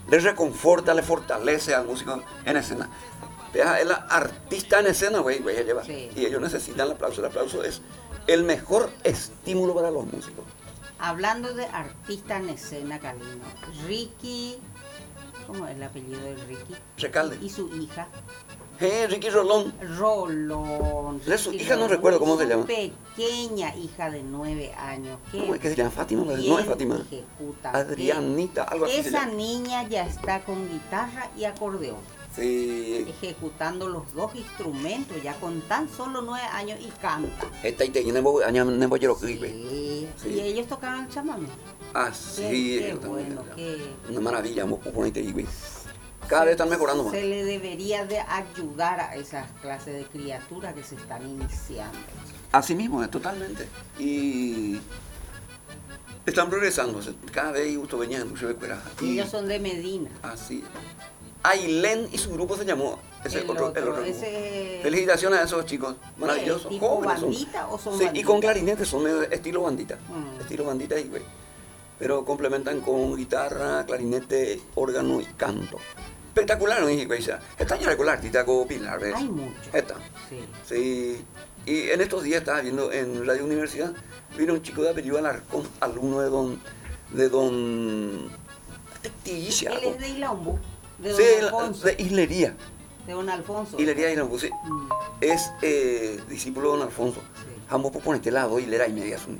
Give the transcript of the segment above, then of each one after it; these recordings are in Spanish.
le reconforta, le fortalece al músico en escena. Es la artista en escena, güey, lleva. Sí. Y ellos necesitan el aplauso. El aplauso es el mejor estímulo para los músicos. Hablando de artista en escena, Calino, Ricky, ¿cómo es el apellido de Ricky? Recalde. Y su hija. Ricky Rolón. Rolón. De su Ricky hija no Rolón, recuerdo cómo se su llama. pequeña hija de 9 años. ¿Cómo es que se llama? Fátima, no bien es Fátima. ejecuta. Adrianita, algo así se Esa llama. niña ya está con guitarra y acordeón, Sí. ejecutando los dos instrumentos ya con tan solo 9 años y canta. Esta y te llena de bollero, güey. Sí. Sí. Y ellos tocaron el chamamé. Ah, Qué sí. eso bueno, también. qué... Una maravilla, vamos a ponerte ahí, güey. Cada vez están mejorando más. Se le debería de ayudar a esas clases de criaturas que se están iniciando. Así mismo, totalmente. Y están progresando. Cada vez justo venían mucho de cuera. Y ellos son de Medina. Así. Ailén y su grupo se llamó. Ese El otro otro, grupo. ese... Felicitaciones a esos chicos. Maravillosos. ¿Tipo Jóvenes son. bandita o son Sí, y bandita? con clarinete son medio estilo bandita. Mm. Estilo bandita y güey. Pero complementan con guitarra, clarinete, órgano y canto. Espectacular, ¿no? Güey. Está ya regular, Tita Pilar, ¿ves? Hay mucho. Está. Sí. Sí. Y en estos días estaba viendo en Radio Universidad, vino un chico de apellido Alarcón, alumno de don Tilla. Él es de Ilambu, de Don Sí, Alfonso. de Islería. De Don Alfonso. Islería Ilambu, sí. Mm, Es discípulo de don Alfonso. sí. Ambos por ponerte lado y le era y media su.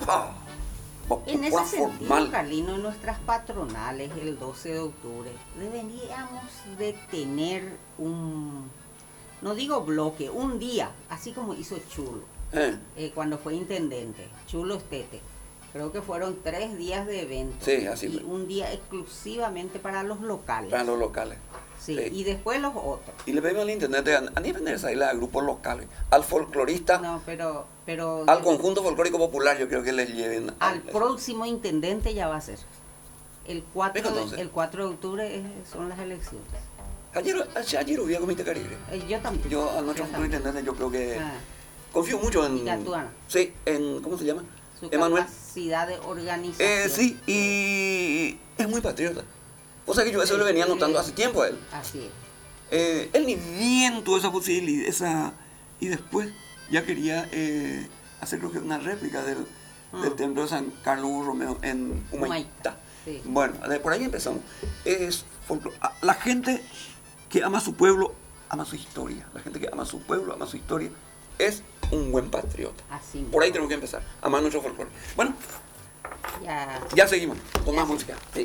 En ese sentido, Carlino, en nuestras patronales, el 12 de octubre, deberíamos de tener un, no digo bloque, un día, así como hizo Chulo, cuando fue intendente, Chulo Estete. Creo que fueron 3 días de evento. Sí, así y fue. un día exclusivamente para los locales. Para los locales. Sí, Sí. y después los otros. Y le pedimos al intendente a ni venderse ahí a grupos locales, al folclorista, No, pero al conjunto folclórico popular, yo creo que les lleven al próximo intendente ya va a ser. El 4, Entonces. el 4 de octubre son las elecciones. Ayer hubo Comité Caribe. Yo también. Yo a nuestro Yo futuro también. intendente yo creo que Ah, confío mucho en... Icatuana. Sí, en... ¿Cómo se llama? su Emanuel. capacidad de organización. Sí, y es muy patriota. O sea que yo eso le venía notando hace tiempo a él. Así es. Él ni bien tuvo esa posibilidad, y después ya quería hacer creo que una réplica del templo de San Carlos Borromeo en Humaitá. Sí. Bueno, por ahí empezamos. Es la gente que ama a su pueblo, ama su historia. La gente que ama a su pueblo, ama su historia, es un buen patriota. Así Por ahí tenemos que empezar, amar nuestro folclore. Bueno, ya. ya seguimos con más música. Sí.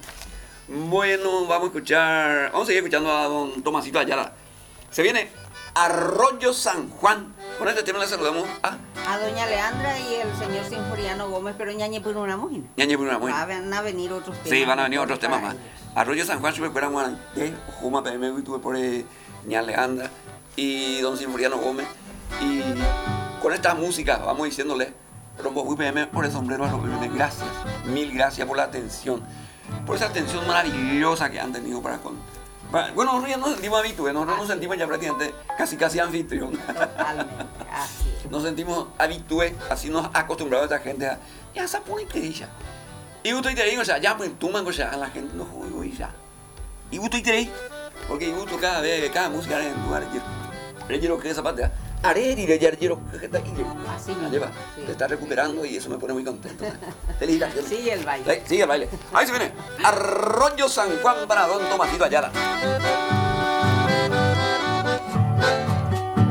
Bueno, vamos a seguir escuchando a don Tomasito Ayala. Se viene Arroyo San Juan. Con este tema le saludamos a Doña Leandra y el señor Sinforiano Gómez, pero ñañe por una mojina. Ñañe Bruna. Van a venir otros temas. Sí, van a venir otros para temas más. ellos. Arroyo San Juan, si me acuerdan, Juma PM, tuve por Ña Leandra y don Sinforiano Gómez. Y con esta música vamos diciéndole, Rombo UPM, por el sombrero a Rombo UPM, gracias, mil gracias por la atención, por esa atención maravillosa que han tenido bueno, nosotros ya nos sentimos habitués, nosotros nos sentimos ya prácticamente casi anfitrión. Totalmente, así es. Nos sentimos habitués, así nos ha acostumbrado a esta gente a, ya se pone ya. Y gusto y te digo, o sea, ya pues tú mango ya, a la gente no juego y ya. Y gusto y te digo, porque gusto cada vez, cada música en lugar, reyero que esa parte, Areri de Yarjero, que está aquí. Así mismo, Lleva, sí. te está recuperando y eso me pone muy contento. Felicidades. Sigue el baile. Sigue el baile. Ahí se viene. Arroyo San Juan para don Tomasito Ayala.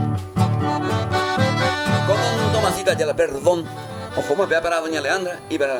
Con don Tomasito Ayala, perdón. Ojo, me vea para doña Leandra y para